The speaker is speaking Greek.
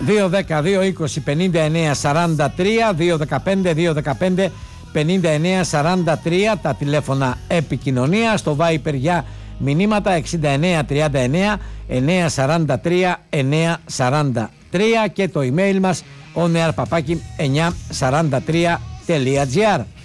2-10-2-20-59-43, 2-15-2-15-59-43 τα τηλέφωνα επικοινωνία. Στο Viper για μηνύματα 6939 943 943 και το email μας onearpapaki943.gr.